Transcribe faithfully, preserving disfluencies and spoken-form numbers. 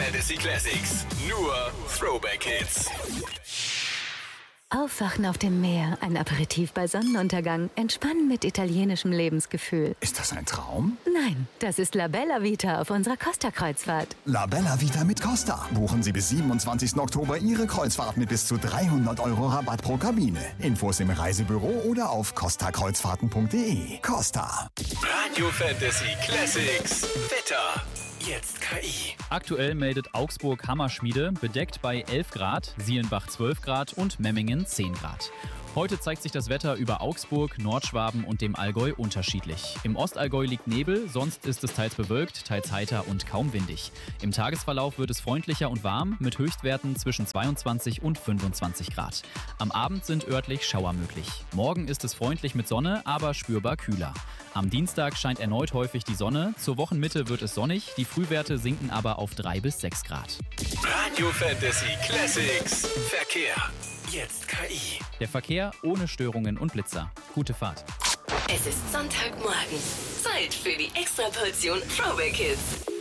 Fantasy Classics. Nur Throwback Hits. Aufwachen auf dem Meer, ein Aperitif bei Sonnenuntergang, entspannen mit italienischem Lebensgefühl. Ist das ein Traum? Nein, das ist La Bella Vita auf unserer Costa-Kreuzfahrt. La Bella Vita mit Costa. Buchen Sie bis siebenundzwanzigsten Oktober Ihre Kreuzfahrt mit bis zu dreihundert Euro Rabatt pro Kabine. Infos im Reisebüro oder auf costa kreuzfahrten punkt de. Costa. Radio Fantasy Classics. Wetter. Jetzt K I. Aktuell meldet Augsburg Hammerschmiede bedeckt bei elf Grad, Sielenbach zwölf Grad und Memmingen zehn Grad. Heute zeigt sich das Wetter über Augsburg, Nordschwaben und dem Allgäu unterschiedlich. Im Ostallgäu liegt Nebel, sonst ist es teils bewölkt, teils heiter und kaum windig. Im Tagesverlauf wird es freundlicher und warm mit Höchstwerten zwischen zweiundzwanzig und fünfundzwanzig Grad. Am Abend sind örtlich Schauer möglich. Morgen ist es freundlich mit Sonne, aber spürbar kühler. Am Dienstag scheint erneut häufig die Sonne, zur Wochenmitte wird es sonnig, die Frühwerte sinken aber auf drei bis sechs Grad. Radio Fantasy Classics. Verkehr. Jetzt K I. Der Verkehr ohne Störungen und Blitzer. Gute Fahrt. Es ist Sonntagmorgen. Zeit für die Extraportion Throwback Hits.